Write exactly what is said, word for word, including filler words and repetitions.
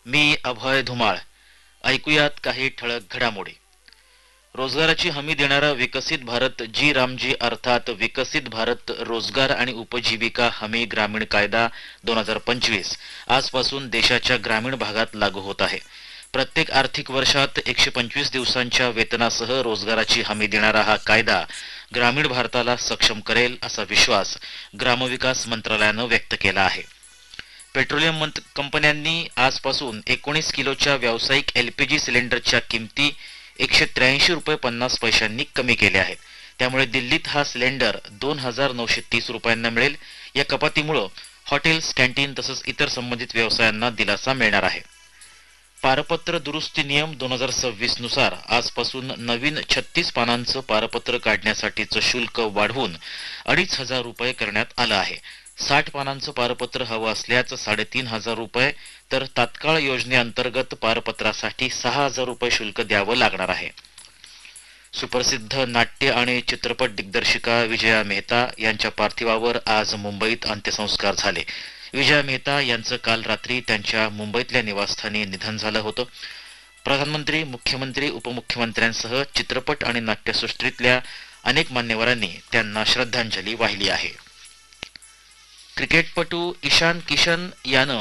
मी अभय धुमाळ. ऐकूयात काही ठळक घडामोडी. रोजगाराची हमी देणारा विकसित भारत जी रामजी अर्थात विकसित भारत रोजगार आणि उपजीविका हमी ग्रामीण कायदा दोन हजार पंचवीस आजपासून देशाच्या ग्रामीण भागात लागू होत आहे. प्रत्येक आर्थिक वर्षात एकशे पंचवीस दिवसांच्या वेतनासह रोजगाराची हमी देणारा हा कायदा ग्रामीण भारताला सक्षम करेल असा विश्वास ग्रामविकास मंत्रालयानं व्यक्त केला आहे. पेट्रोलियम कंपन्यांनी आजपासून एकोणीस किलोच्या व्यावसायिक एलपीजी सिलेंडरच्या किमती एकशे त्र्याऐंशी रुपये पन्नास पैशांनी कमी केल्या आहेत. त्यामुळे दिल्लीत हा सिलेंडर दोन हजार नऊशे तीस रुपयांना मिळेल. या कपातीमुळे हॉटेल्स, कॅन्टीन तसंच इतर संबंधित व्यवसायांना दिलासा मिळणार आहे. पारपत्र दुरुस्ती नियम दोन हजार सव्वीस नुसार आजपासून नवीन छत्तीस पानांचं पारपत्र काढण्यासाठीचं शुल्क वाढवून अडीच हजार रुपये करण्यात आलं आहे. साठ पानांचं पारपत्र हवं असल्याचं साडेतीन हजार रुपये तर तात्काळ योजनेअंतर्गत पारपत्रासाठी सहा हजार रुपये शुल्क द्यावं लागणार आहे. सुप्रसिद्ध नाट्य आणि चित्रपट दिग्दर्शिका विजया मेहता यांच्या पार्थिवावर आज मुंबईत अंत्यसंस्कार झाले. विजया मेहता यांचं काल रात्री त्यांच्या मुंबईतल्या निवासस्थानी निधन झालं होतं. प्रधानमंत्री, मुख्यमंत्री, उपमुख्यमंत्र्यांसह चित्रपट आणि नाट्यसृष्टीतल्या अनेक मान्यवरांनी त्यांना श्रद्धांजली वाहिली आहे. क्रिकेटपटू ईशान किशन यानं